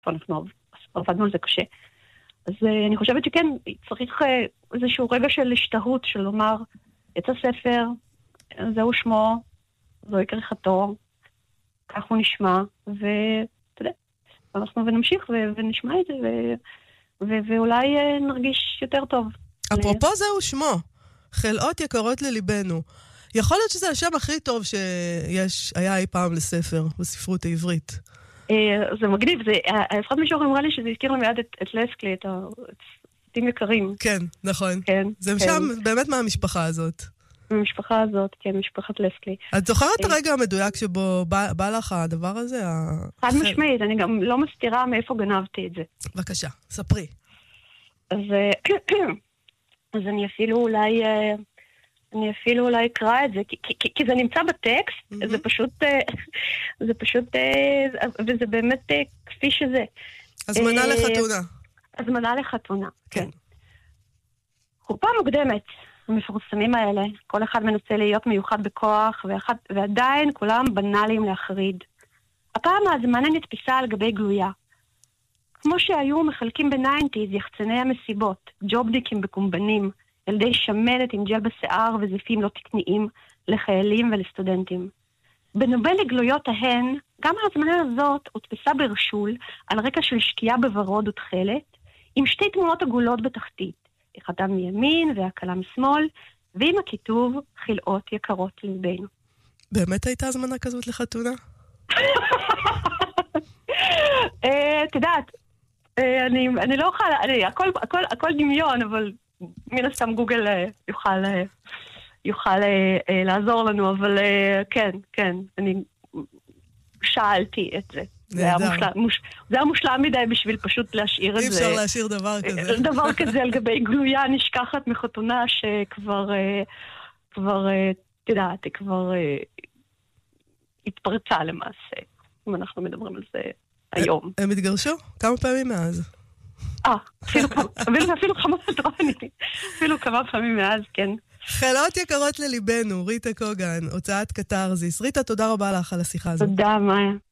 אנחנו עבדנו על זה קשה. אז אני חושבת שכן, צריך איזשהו רגע של השתהות, של לומר, יצא ספר, זהו שמו, זוהי כריכתו, כך הוא נשמע, ואתה יודע, אנחנו ונמשיך ונשמע את זה, ואולי נרגיש יותר טוב. אפרופו זהו שמו, חלאות יקרות לליבנו. יכול להיות שזה השם הכי טוב שהיה אי פעם לספר בספרות העברית. זה מגניב, לפחות מישהו אמרה לי שזה הזכיר לי מיד את לסקלי, את סרטים יקרים. כן, נכון. זה שם באמת מהמשפחה הזאת. מהמשפחה הזאת, כן, משפחת לסקלי. את זוכרת את הרגע המדויק שבו בא לך הדבר הזה? חד משמעית, אני גם לא מסתירה מאיפה גנבתי את זה. בבקשה, ספרי. אז אני אפילו אולי אקרא את זה, כי זה נמצא בטקסט, זה פשוט, וזה באמת כפי שזה. הזמנה לחתונה. הזמנה לחתונה, כן. חופה מוקדמת, המפורסמים האלה, כל אחד מנסה להיות מיוחד בכוח, ועדיין כולם בנאליים להחריד. הפעם ההזמנה נתפסה על גבי גלויה. כמו שהיו מחלקים בניינטיז יחצני המסיבות, ג'ובניקים בקומבנים, ילדי שמנת עם ג'ל בשיער וזיפים לא תקניים לחיילים ולסטודנטים. בנובל לגלויות ההן, גם ההזמנה הזאת הודפסה ברשול על רקע של שקיעה בוורוד ותכלת, עם שתי תמונות עגולות בתחתית, אחת מימין והקלה משמאל, ועם הכיתוב חלאות יקרות ללבנו. באמת הייתה הזמנה כזאת לחתונה? את יודעת, אני לא אוכל, הכל דמיון, אבל מן הסתם גוגל יוכל לעזור לנו, אבל כן, אני שאלתי את זה. זה היה מושלם מדי בשביל פשוט להשאיר את זה. אי אפשר להשאיר דבר כזה. דבר כזה על גבי גלויה נשכחת מחתונה שכבר, תדעת, כבר התפרצה למעשה, אם אנחנו מדברים על זה היום. הם התגרשו? כמה פעמים מאז? אפילו כמה פעמים מאז, כן. חלאות יקרות לליבנו, ריטה קוגן, הוצאת קטרזיס. ריטה, תודה רבה לך על השיחה הזאת. תודה, מאיה.